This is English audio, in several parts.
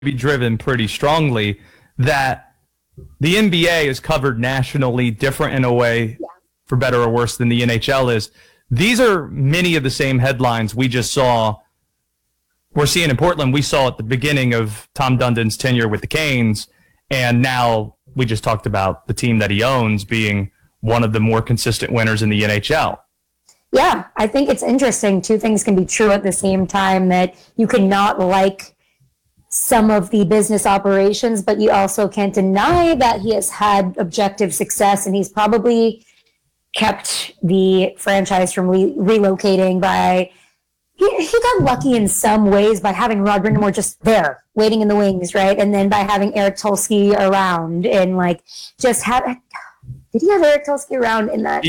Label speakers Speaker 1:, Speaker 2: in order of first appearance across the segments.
Speaker 1: be driven pretty strongly that the NBA is covered nationally, different in a way, for better or worse, than the NHL is. These are many of the same headlines we just saw. We're seeing in Portland, we saw at the beginning of Tom Dundon's tenure with the Canes, and now we just talked about the team that he owns being one of the more consistent winners in the NHL.
Speaker 2: Yeah, I think it's interesting. Two things can be true at the same time, that you cannot like some of the business operations, but you also can't deny that he has had objective success, and he's probably kept the franchise from relocating by... He got lucky in some ways by having Rod Brind'Amour just there, waiting in the wings, right? And then by having Eric Tulsky around and like just have... Did he have Eric Tulsky around in that?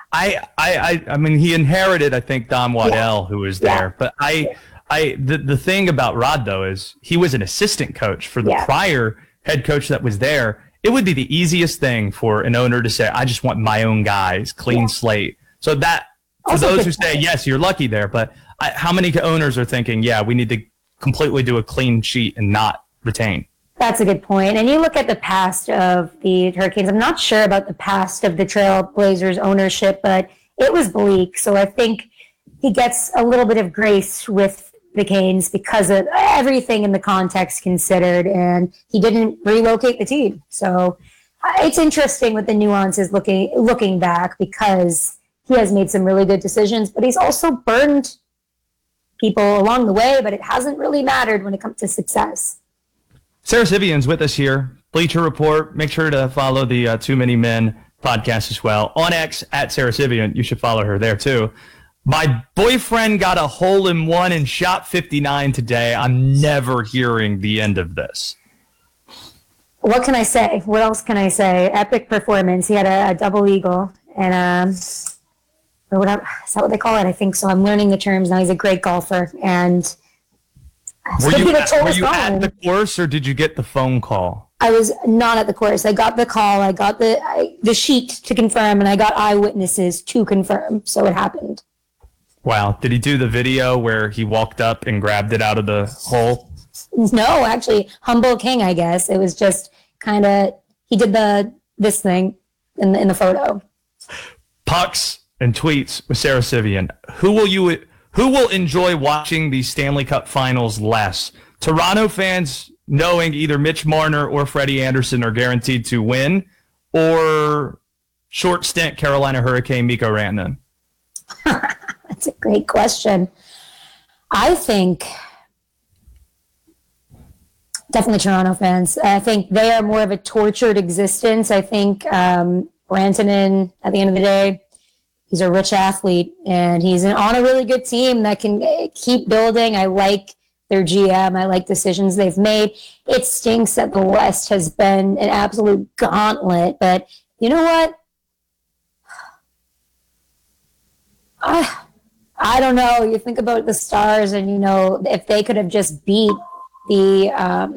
Speaker 1: I mean, he inherited, I think, Don Waddell, who was there. But the thing about Rod, though, is he was an assistant coach for the prior head coach that was there. It would be the easiest thing for an owner to say, I just want my own guys, clean slate. So that, for also those who say, yes, you're lucky there, but how many owners are thinking, we need to completely do a clean sheet and not retain?
Speaker 2: That's a good point. And you look at the past of the Hurricanes. I'm not sure about the past of the Trailblazers ownership, but it was bleak. So I think he gets a little bit of grace with the Canes because of everything in the context considered, and he didn't relocate the team. So it's interesting with the nuances looking back, because he has made some really good decisions, but he's also burned people along the way, but it hasn't really mattered when it comes to success.
Speaker 1: Sara Civian's with us here. Bleacher Report. Make sure to follow the Too Many Men podcast as well. On X, at Sara Civian. You should follow her there, too. My boyfriend got a hole-in-one in shot 59 today. I'm never hearing the end of this.
Speaker 2: What can I say? What else can I say? Epic performance. He had a double eagle. And or whatever. Is that what they call it? I think so. I'm learning the terms now. He's a great golfer. And...
Speaker 1: Were you at the course, or did you get the phone call?
Speaker 2: I was not at the course. I got the call. I got the sheet to confirm, and I got eyewitnesses to confirm. So it happened.
Speaker 1: Wow. Did he do the video where he walked up and grabbed it out of the hole?
Speaker 2: No, actually, humble king, I guess. It was just kind of, he did this thing in the photo.
Speaker 1: Pucks and tweets with Sara Civian. Who will enjoy watching the Stanley Cup Finals less? Toronto fans knowing either Mitch Marner or Freddie Anderson are guaranteed to win, or short stint Carolina Hurricane Mikko Rantanen?
Speaker 2: That's a great question. I think definitely Toronto fans. I think they are more of a tortured existence. I think Rantanen, at the end of the day, he's a rich athlete, and he's on a really good team that can keep building. I like their GM. I like decisions they've made. It stinks that the West has been an absolute gauntlet, but you know what? I don't know. You think about the Stars, and you know, if they could have just beat the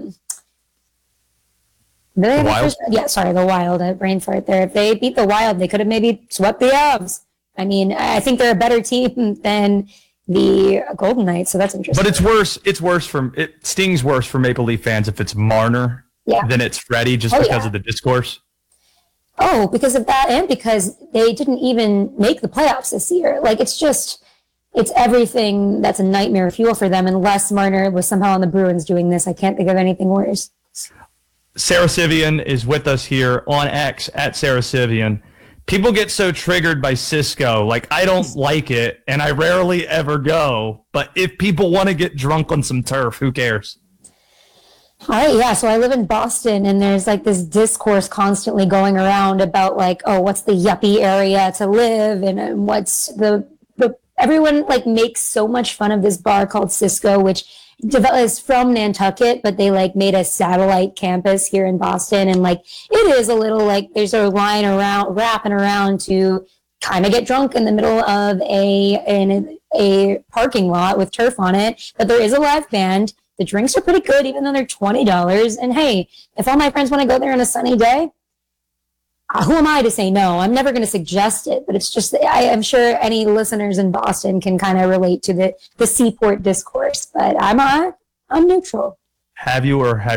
Speaker 1: Wild?
Speaker 2: The Wild. Brain fart there. If they beat the Wild, they could have maybe swept the Avs. I mean, I think they're a better team than the Golden Knights, so that's interesting.
Speaker 1: But it stings worse for Maple Leaf fans if it's Marner than it's Freddie, just because of the discourse.
Speaker 2: Oh, because of that, and because they didn't even make the playoffs this year. Like, it's everything that's a nightmare fuel for them, unless Marner was somehow on the Bruins doing this. I can't think of anything worse.
Speaker 1: Sara Civian is with us here on X, at Sara Civian. People get so triggered by Cisco. Like, I don't like it, and I rarely ever go. But if people want to get drunk on some turf, who cares?
Speaker 2: All right, yeah. So I live in Boston, and there's like this discourse constantly going around about like, oh, what's the yuppie area to live, and what's the everyone like makes so much fun of this bar called Cisco, which is from Nantucket, but they like made a satellite campus here in Boston, and like it is a little like there's a line around wrapping around to kind of get drunk in the middle of a parking lot with turf on it, but there is a live band. The drinks are pretty good, even though they're $20. And hey, if all my friends want to go there on a sunny day, who am I to say no? I'm never going to suggest it, but it's just, I am sure any listeners in Boston can kind of relate to the seaport discourse, but I'm neutral.
Speaker 1: Have you or have